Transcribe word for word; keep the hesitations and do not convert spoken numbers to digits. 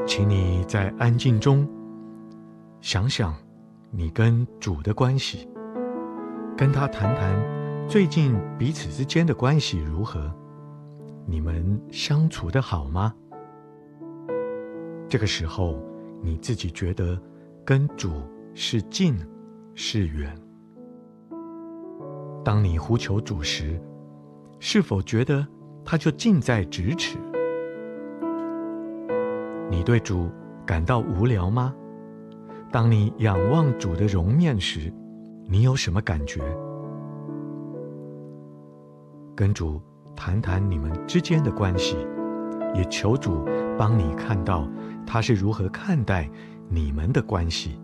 请你在安静中想想你跟主的关系，跟他谈谈最近彼此之间的关系如何，你们相处得好吗？这个时候你自己觉得跟主是近是远？当你呼求主时，是否觉得他就近在咫尺？你对主感到无聊吗？当你仰望主的容面时，你有什么感觉？跟主谈谈你们之间的关系，也求主帮你看到他是如何看待你们的关系。